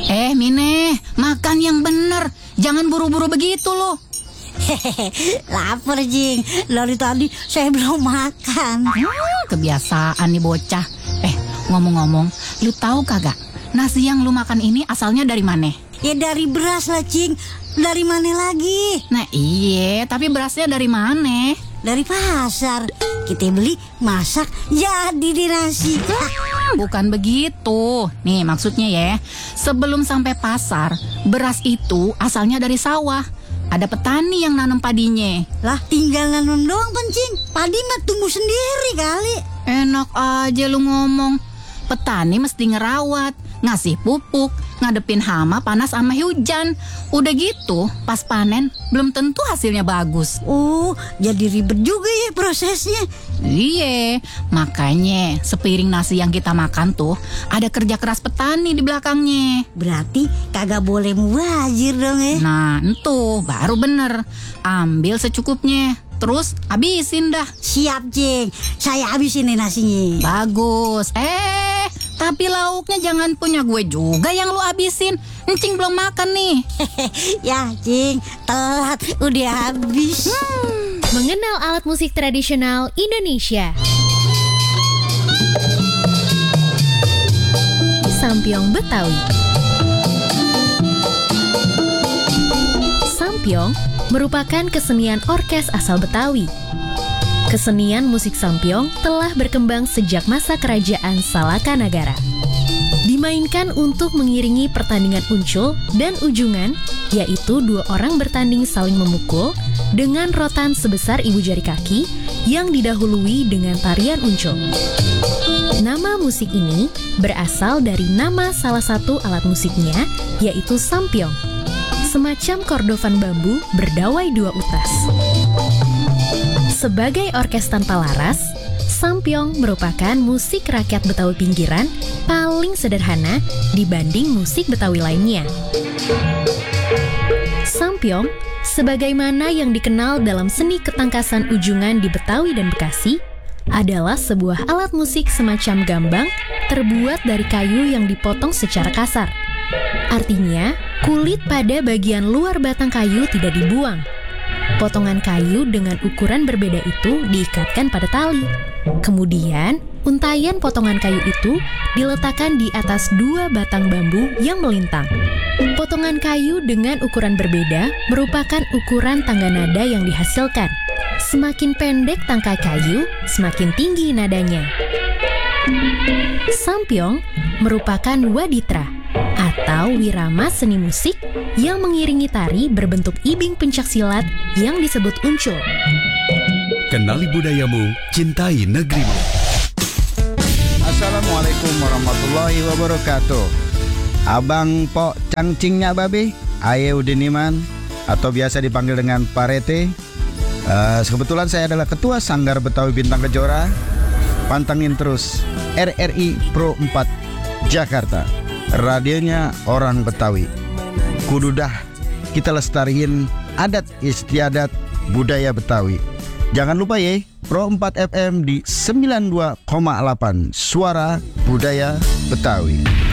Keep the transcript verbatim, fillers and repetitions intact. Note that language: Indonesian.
Eh Mine, makan yang bener. Jangan buru-buru begitu loh. Hehehe, lapar Jing. Dari tadi saya belum makan. Hmm, kebiasaan nih bocah. Eh, ngomong-ngomong, lu tahu kagak? Nasi yang lu makan ini asalnya dari mana? Ya dari beras lah Cing. Dari mana lagi? Nah iya, tapi berasnya dari mana? Dari pasar. Kita beli, masak, jadi di nasi. Hmm, bukan begitu. Nih maksudnya ya, sebelum sampai pasar, beras itu asalnya dari sawah. Ada petani yang nanam padinya. Lah tinggal nanam doang Cing. Padi mah tumbuh sendiri kali. Enak aja lu ngomong. Petani mesti ngerawat, ngasih pupuk, ngadepin hama, panas sama hujan. Udah gitu, pas panen belum tentu hasilnya bagus. Oh, jadi ribet juga ya prosesnya. Iya, makanya sepiring nasi yang kita makan tuh ada kerja keras petani di belakangnya. Berarti kagak boleh mubazir dong ya. Nah, entuh baru bener. Ambil secukupnya, terus habisin dah. Siap Cing, saya habisin nih nasinya. Bagus. Eh, tapi lauknya jangan punya gue juga yang lu habisin. Encing belum makan nih. Ya Cing, telat udah habis. Hmm, mengenal alat musik tradisional Indonesia. Sampyong Betawi. Sampyong merupakan kesenian orkes asal Betawi. Kesenian musik sampyong telah berkembang sejak masa kerajaan Salaka Nagara. Dimainkan untuk mengiringi pertandingan uncul dan ujungan, yaitu dua orang bertanding saling memukul dengan rotan sebesar ibu jari kaki yang didahului dengan tarian uncul. Nama musik ini berasal dari nama salah satu alat musiknya, yaitu sampyong, semacam kordofan bambu berdawai dua utas. Sebagai orkes tanpa laras, sampyong merupakan musik rakyat Betawi pinggiran paling sederhana dibanding musik Betawi lainnya. Sampyong, sebagaimana yang dikenal dalam seni ketangkasan ujungan di Betawi dan Bekasi, adalah sebuah alat musik semacam gambang terbuat dari kayu yang dipotong secara kasar. Artinya, kulit pada bagian luar batang kayu tidak dibuang. Potongan kayu dengan ukuran berbeda itu diikatkan pada tali. Kemudian, untayan potongan kayu itu diletakkan di atas dua batang bambu yang melintang. Potongan kayu dengan ukuran berbeda merupakan ukuran tangga nada yang dihasilkan. Semakin pendek tangkai kayu, semakin tinggi nadanya. Sampyong merupakan waditra atau wirama seni musik yang mengiringi tari berbentuk ibing pencaksilat yang disebut uncul. Kenali budayamu, cintai negerimu. Assalamualaikum warahmatullahi wabarakatuh. Abang Pok Cangcingnya Babe, Aye Udiniman, atau biasa dipanggil dengan Parete. Uh, kebetulan saya adalah Ketua Sanggar Betawi Bintang Kejora. Pantengin terus R R I Pro empat Jakarta. Radionya orang Betawi. Kududah kita lestariin adat istiadat budaya Betawi. Jangan lupa ya, Pro empat F M di sembilan puluh dua koma delapan Suara Budaya Betawi.